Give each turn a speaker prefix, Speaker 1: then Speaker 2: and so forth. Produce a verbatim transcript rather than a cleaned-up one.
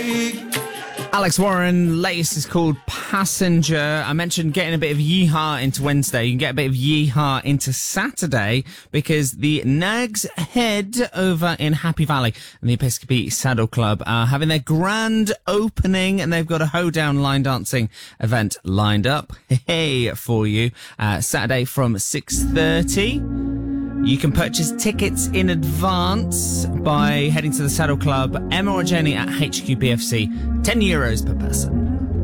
Speaker 1: Alex Warren, latest is called Passenger. I mentioned getting a bit of yeehaw into Wednesday. You can get a bit of yeehaw into Saturday because the Nags Head over in Happy Valley and the Episcopi Saddle Club are having their grand opening, and they've got a hoedown line dancing event lined up hey for you uh, Saturday from six thirty. You can purchase tickets in advance by heading to the Saddle Club, Emma or Jenny at H Q B F C, ten euros per person.